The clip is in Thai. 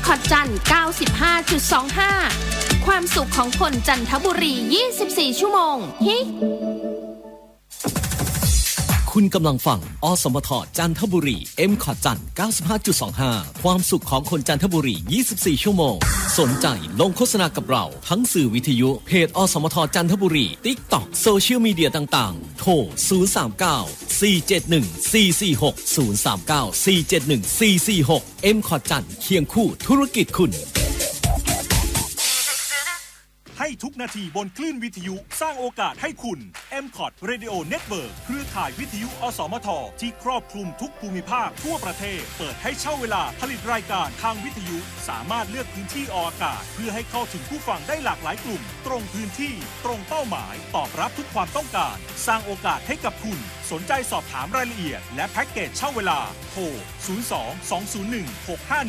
คอตจัน 95.25 ความสุขของคนจันทบุรี 24 ชั่วโมงฮิคุณกำลังฟังอสมทจันทบุรี M-KOT จัน 95.25 ความสุขของคนจันทบุรี 24 ชั่วโมงสนใจลงโฆษณากับเราทั้งสื่อวิทยุเพจอสมทจันทบุรี TikTok โซเชียลมีเดียต่างๆโทร 039-471-446 M-KOT จันเคียงคู่ธุรกิจคุณให้ทุกนาทีบนคลื่นวิทยุสร้างโอกาสให้คุณ M-KOT Radio Network เครือข่ายวิทยุอสมทที่ครอบคลุมทุกภูมิภาคทั่วประเทศเปิดให้เช่าเวลาผลิตรายการทางวิทยุสามารถเลือกพื้นที่ออกอากาศเพื่อให้เข้าถึงผู้ฟังได้หลากหลายกลุ่มตรงพื้นที่ตรงเป้าหมายตอบรับทุกความต้องการสร้างโอกาสให้กับคุณสนใจสอบถามรายละเอียดและแพ็กเกจเช่าเวลาโทร 02 201 65